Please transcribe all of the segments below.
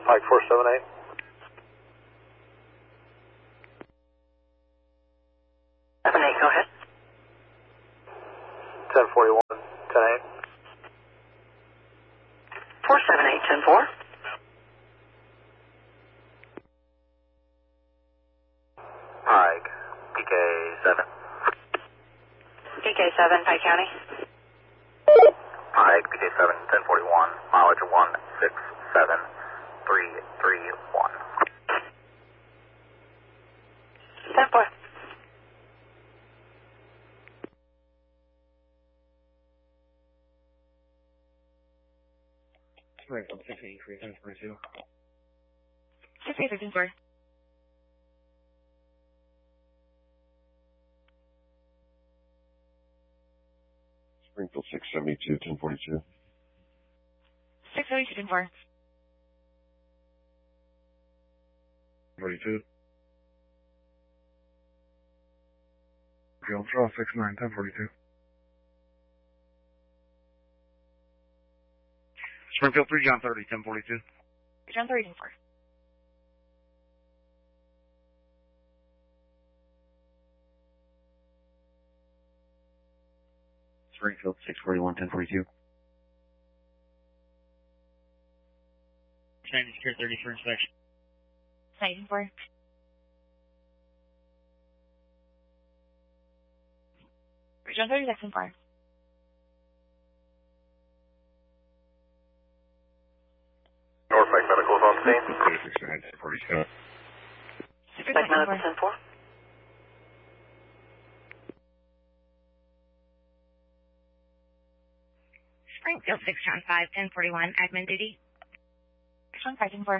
Pike 478. 7-8, go ahead. 1041, 10-8. 478, 10-4. Pike, PK7. PK7, Pike County. Pike, PK7, 1041, mileage 167331. 10-4. Springfield 683, 1042. 683, 10-4. Springfield 672, 1042. 672, 10-4. 42. Field draw 69, 1042. Springfield 3, John 30, 1042. John 30, 10-4. Springfield 641, 1042. Chinese Pier 30 for inspection. 10-4. John 30, 10-4. Norfolk Medical is on scene. 69, 1042. Pike Medical, 10-4. Springfield 6 John 5, 1041, admin duty. John 5, 10-4.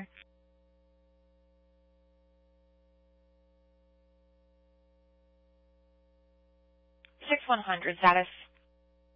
6100, status.